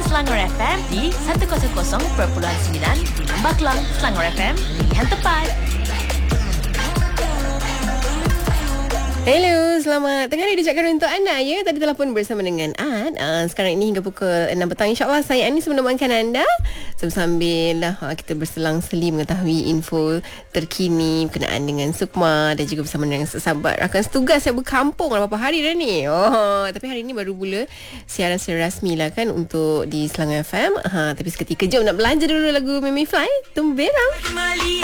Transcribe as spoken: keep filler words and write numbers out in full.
Selangor F M di seratus perpuluhan sembilan di Lembah Kelang, Selangor F M, pilihan tepat. Hello, selamat tengah hari diucapkan untuk anda ya. Tadi telefon bersama dengan An. Uh, sekarang ini hingga pukul enam petang, InsyaAllah saya Anis menemankan anda sambil uh, kita berselang-seli mengetahui info terkini berkenaan dengan Sukma dan juga bersama dengan sahabat rakan setugas yang berkampung dah berapa hari dah ni. Oh, tapi hari ini baru mula siaran secara rasmi lah kan untuk di Selangor F M. Ha, tapi seketika jom nak belanja dulu lagu Mimi Fly, Tumberang.